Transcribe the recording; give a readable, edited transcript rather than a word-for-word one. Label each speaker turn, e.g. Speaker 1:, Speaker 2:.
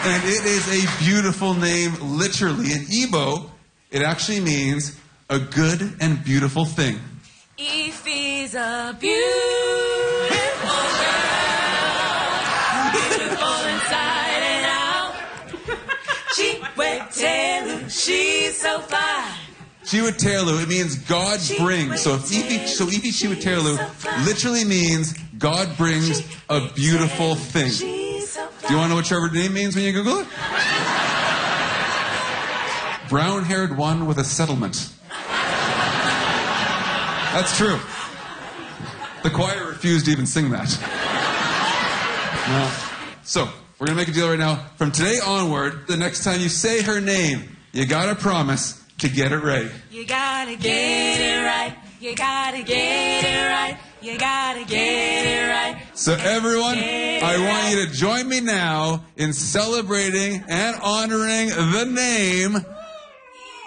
Speaker 1: And it is a beautiful name, literally. In Igbo, it actually means a good and beautiful thing.
Speaker 2: Ife's a beautiful girl, beautiful inside and out. Chiwetelụ, she's so fine.
Speaker 1: Chiwetelụ, it means God brings. So Ife Chiwetelụ literally means God brings a beautiful thing. Do you want to know what your name means when you Google it? Brown-haired one with a settlement. That's true. The choir refused to even sing that. No. So, we're going to make a deal right now. From today onward, the next time you say her name, you got to promise to get it right.
Speaker 2: You got to get it right. You got to get it right. You got to get it right.
Speaker 1: So everyone, I want you to join me now in celebrating and honoring the name